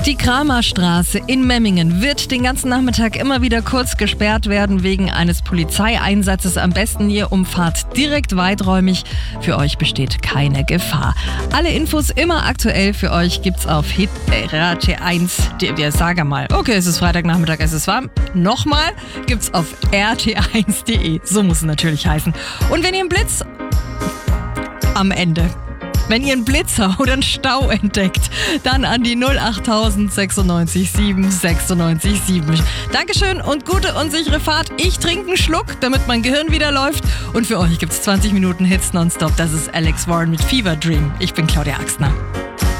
Die Kramerstraße in Memmingen wird den ganzen Nachmittag immer wieder kurz gesperrt werden wegen eines Polizeieinsatzes. Am besten ihr umfahrt direkt weiträumig. Für euch besteht keine Gefahr. Alle Infos immer aktuell für euch gibt's auf RT1. Sag mal. Okay, es ist Freitagnachmittag, es ist warm. Nochmal gibt's auf rt1.de. So muss es natürlich heißen. Und wenn ihr einen Blitz am Ende... Wenn ihr einen Blitzer oder einen Stau entdeckt, dann an die 08000 96 7 96 7. Dankeschön und gute und sichere Fahrt. Ich trinke einen Schluck, damit mein Gehirn wieder läuft. Und für euch gibt's 20 Minuten Hits nonstop. Das ist Alex Warren mit Fever Dream. Ich bin Claudia Axtner.